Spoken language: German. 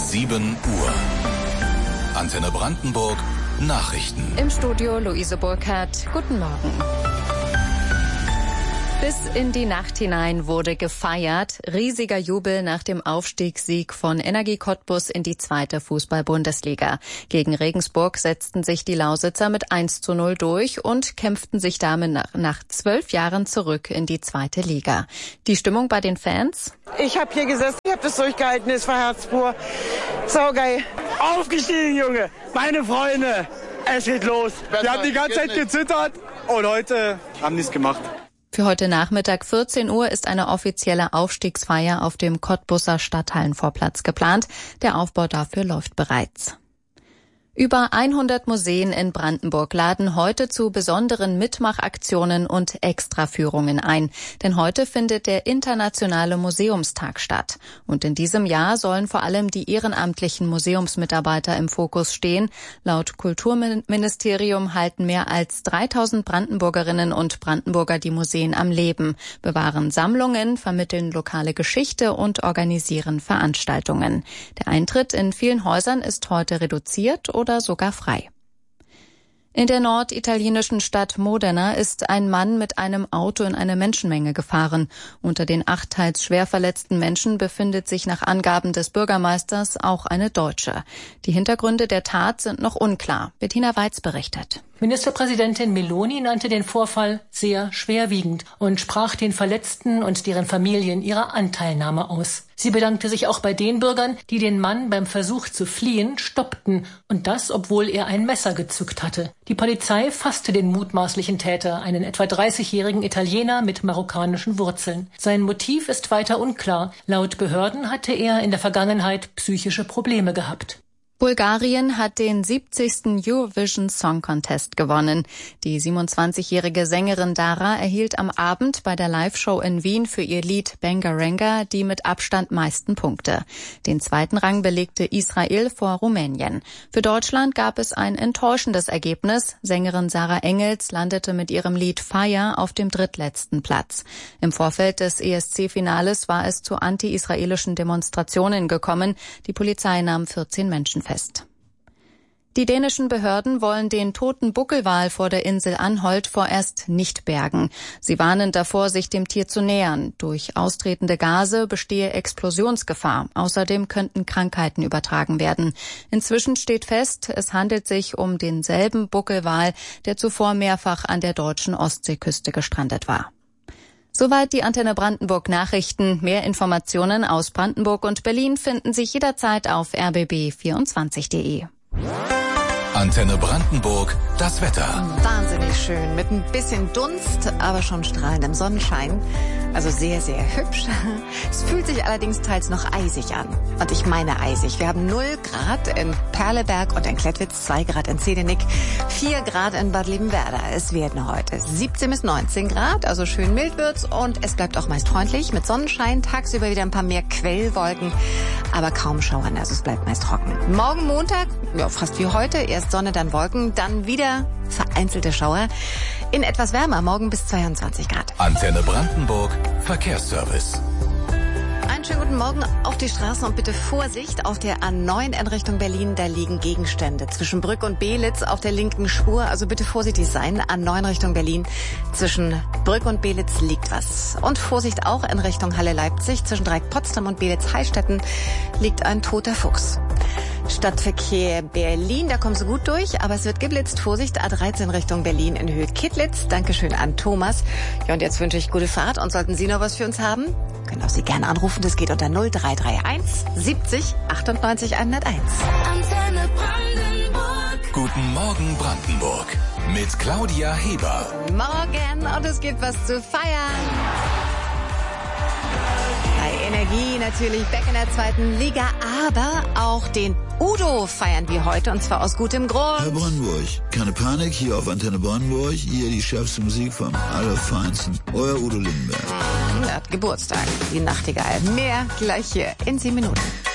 7 Uhr. Antenne Brandenburg, Nachrichten. Im Studio Luise Burkhardt. Guten Morgen. Bis in die Nacht hinein wurde gefeiert. Riesiger Jubel nach dem Aufstiegssieg von Energie Cottbus in die 2. Fußball-Bundesliga. Gegen Regensburg setzten sich die Lausitzer mit 1:0 durch und kämpften sich damit nach 12 Jahren zurück in die 2. Liga. Die Stimmung bei den Fans? Ich habe hier gesessen, ich habe das durchgehalten, es war herzpur. Saugeil. Aufgestiegen, Junge, meine Freunde. Es geht los. Wir haben die ganze Zeit gezittert und heute haben die es gemacht. Für heute Nachmittag 14 Uhr ist eine offizielle Aufstiegsfeier auf dem Cottbuser Stadthallenvorplatz geplant. Der Aufbau dafür läuft bereits. Über 100 Museen in Brandenburg laden heute zu besonderen Mitmachaktionen und Extraführungen ein. Denn heute findet der Internationale Museumstag statt. Und in diesem Jahr sollen vor allem die ehrenamtlichen Museumsmitarbeiter im Fokus stehen. Laut Kulturministerium halten mehr als 3000 Brandenburgerinnen und Brandenburger die Museen am Leben, bewahren Sammlungen, vermitteln lokale Geschichte und organisieren Veranstaltungen. Der Eintritt in vielen Häusern ist heute reduziert oder sogar frei. In der norditalienischen Stadt Modena ist ein Mann mit einem Auto in eine Menschenmenge gefahren. Unter den 8 teils schwer verletzten Menschen befindet sich nach Angaben des Bürgermeisters auch eine Deutsche. Die Hintergründe der Tat sind noch unklar. Bettina Weiz berichtet. Ministerpräsidentin Meloni nannte den Vorfall sehr schwerwiegend und sprach den Verletzten und deren Familien ihre Anteilnahme aus. Sie bedankte sich auch bei den Bürgern, die den Mann beim Versuch zu fliehen stoppten, und das, obwohl er ein Messer gezückt hatte. Die Polizei fasste den mutmaßlichen Täter, einen etwa 30-jährigen Italiener mit marokkanischen Wurzeln. Sein Motiv ist weiter unklar. Laut Behörden hatte er in der Vergangenheit psychische Probleme gehabt. Bulgarien hat den 70. Eurovision Song Contest gewonnen. Die 27-jährige Sängerin Dara erhielt am Abend bei der Live-Show in Wien für ihr Lied Bangaranga die mit Abstand meisten Punkte. Den 2. Rang belegte Israel vor Rumänien. Für Deutschland gab es ein enttäuschendes Ergebnis. Sängerin Sarah Engels landete mit ihrem Lied Fire auf dem drittletzten Platz. Im Vorfeld des ESC-Finales war es zu anti-israelischen Demonstrationen gekommen. Die Polizei nahm 14 Menschen fest. Die dänischen Behörden wollen den toten Buckelwal vor der Insel Anholt vorerst nicht bergen. Sie warnen davor, sich dem Tier zu nähern. Durch austretende Gase bestehe Explosionsgefahr. Außerdem könnten Krankheiten übertragen werden. Inzwischen steht fest, es handelt sich um denselben Buckelwal, der zuvor mehrfach an der deutschen Ostseeküste gestrandet war. Soweit die Antenne Brandenburg Nachrichten. Mehr Informationen aus Brandenburg und Berlin finden Sie jederzeit auf rbb24.de. Antenne Brandenburg, das Wetter. Wahnsinnig schön, mit ein bisschen Dunst, aber schon strahlendem Sonnenschein. Also sehr, sehr hübsch. Es fühlt sich allerdings teils noch eisig an. Und ich meine eisig. Wir haben 0 Grad in Perleberg und in Klettwitz, 2 Grad in Zedenik, 4 Grad in Bad Liebenwerda. Es werden heute 17 bis 19 Grad, also schön mild wird's. Und es bleibt auch meist freundlich mit Sonnenschein. Tagsüber wieder ein paar mehr Quellwolken, aber kaum Schauern. Also es bleibt meist trocken. Morgen Montag, ja fast wie heute, erst Sonne, dann Wolken, dann wieder vereinzelte Schauer. In etwas wärmer, morgen bis 22 Grad. Antenne Brandenburg, Verkehrsservice. Einen schönen guten Morgen auf die Straßen und bitte Vorsicht auf der A9 in Richtung Berlin. Da liegen Gegenstände zwischen Brück und Belitz auf der linken Spur. Also bitte vorsichtig sein. A9 Richtung Berlin. Zwischen Brück und Belitz liegt was. Und Vorsicht auch in Richtung Halle-Leipzig. Zwischen Dreieck Potsdam und Belitz-Heilstätten liegt ein toter Fuchs. Stadtverkehr Berlin, da kommen Sie gut durch, aber es wird geblitzt. Vorsicht, A13 Richtung Berlin in Höhe Kittlitz. Dankeschön an Thomas. Ja, und jetzt wünsche ich gute Fahrt. Und sollten Sie noch was für uns haben, können auch Sie gerne anrufen. Das geht unter 0331 70 98 101. Antenne Brandenburg. Guten Morgen Brandenburg. Mit Claudia Heber. Morgen, und es gibt was zu feiern. Bei Energie natürlich back in der 2. Liga, aber auch den Udo feiern wir heute, und zwar aus gutem Grund. Herr Brandenburg, keine Panik, hier auf Antenne Brandenburg, hier die schärfste Musik vom Allerfeinsten. Euer Udo Lindenberg. Er hat Geburtstag, die Nachtigall. Mehr gleich hier in 7 Minuten.